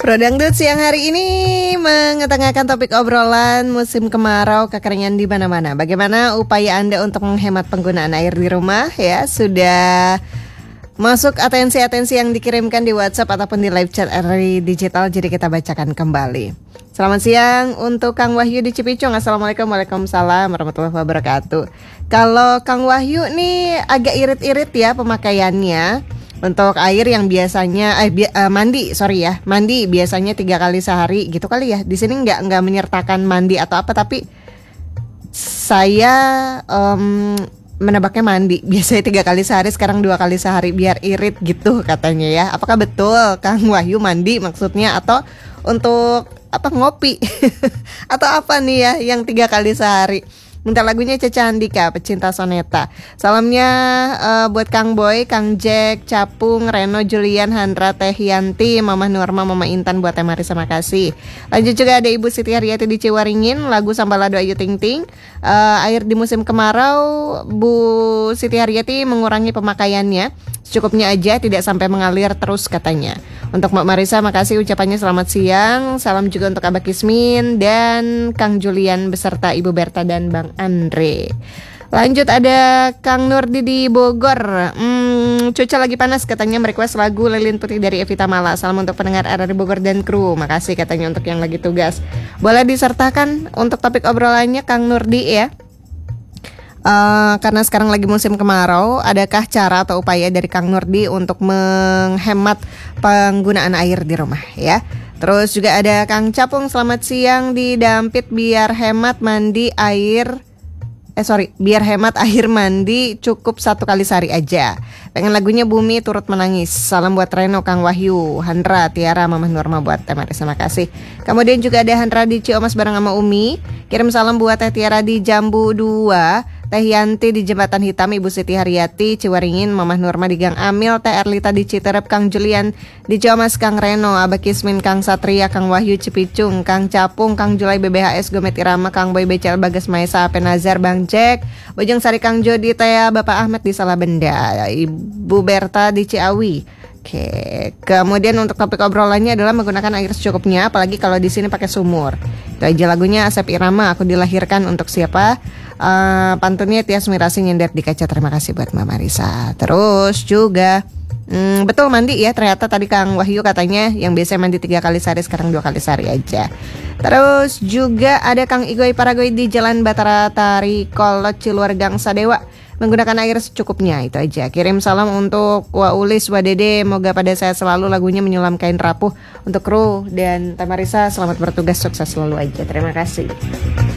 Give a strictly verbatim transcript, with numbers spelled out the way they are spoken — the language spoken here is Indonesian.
Pro Dangdut siang hari ini mengetengahkan topik obrolan musim kemarau kekeringan di mana-mana. Bagaimana upaya Anda untuk menghemat penggunaan air di rumah ya? Sudah masuk atensi-atensi yang dikirimkan di WhatsApp ataupun di live chat R R I Digital, jadi kita bacakan kembali. Selamat siang untuk Kang Wahyu di Cipicung. Assalamualaikum Waalaikumsalam warahmatullahi wabarakatuh. Kalau Kang Wahyu nih agak irit-irit ya pemakaiannya. Untuk air yang biasanya eh bi- uh, mandi sorry ya mandi biasanya tiga kali sehari gitu kali ya. Di sini nggak nggak menyertakan mandi atau apa, tapi saya um, menebaknya mandi biasanya tiga kali sehari, sekarang dua kali sehari biar irit gitu katanya ya. Apakah betul Kang Wahyu mandi maksudnya, atau untuk apa ngopi atau apa nih ya yang tiga kali sehari? Minta lagunya Caca Andika, pecinta soneta. Salamnya uh, buat Kang Boy, Kang Jack, Capung, Reno, Julian, Handra, Teh Yanti, Mama Nurma, Mama Intan, buat Teh Marisa, makasih. Lanjut juga ada Ibu Siti Haryati di Ciwaringin, lagu Sambalado Ayu Ting Ting. Uh, air di musim kemarau, Bu Siti Haryati mengurangi pemakaiannya, secukupnya aja, tidak sampai mengalir terus katanya. Untuk Mbak Marisa, makasih ucapannya, selamat siang. Salam juga untuk Abah Kismin dan Kang Julian beserta Ibu Berta dan Bang Andre. Lanjut ada Kang Nurdi di Bogor. hmm, Cuaca lagi panas katanya, merequest lagu Lilin Putih dari Evita Mala. Salam untuk pendengar R R I Bogor dan kru. Makasih katanya untuk yang lagi tugas. Boleh disertakan untuk topik obrolannya Kang Nurdi ya. Uh, karena sekarang lagi musim kemarau, adakah cara atau upaya dari Kang Nurdi untuk menghemat penggunaan air di rumah ya? Terus juga ada Kang Capung, selamat siang di Dampit, biar hemat mandi air Eh sorry, biar hemat air mandi cukup satu kali sehari aja. Pengen lagunya Bumi Turut Menangis. Salam buat Reno, Kang Wahyu, Handra, Tiara, Mama Nurma, buat Teh Marisa, makasih. Kemudian juga ada Handra di Ciomas bareng sama Umi. Kirim salam buat Teh Tiara di Jambu dua, Teh Yanti di Jembatan Hitam, Ibu Siti Haryati Ciwaringin, Mama Nurma di Gang Amil, Teh Erlita di Citerep, Kang Julian di Ciomas, Kang Reno, Abah Kismin, Kang Satria, Kang Wahyu Cipicung, Kang Capung, Kang Julai B B H S Gomet Irama, Kang Boy B C L Bagas Maesa, Penazar, Bang Jack, Bojong Sari, Kang Jodi, Teh Bapak Ahmed di Salabenda, Ibu Berta di Ciawi. Oke, kemudian untuk topik obrolannya adalah menggunakan air secukupnya, apalagi kalau di sini pakai sumur. Itu aja lagunya Asep Irama, Aku Dilahirkan untuk siapa? Uh, pantunnya Tias Mirasi Nyender di Kaca. Terima kasih buat Mama Marisa. Terus juga hmm, betul mandi ya, ternyata tadi Kang Wahyu katanya yang biasa mandi tiga kali sehari sekarang dua kali sehari aja. Terus juga ada Kang Igoy Paragoy di Jalan Batara Tari Kolot Ciluar Gang Sadewa, menggunakan air secukupnya. Itu aja. Kirim salam untuk Wa Ulis, Wa Dede, moga pada sehat selalu, lagunya Menyulam Kain Rapuh untuk kru dan Teh Marisa, selamat bertugas, sukses selalu aja. Terima kasih.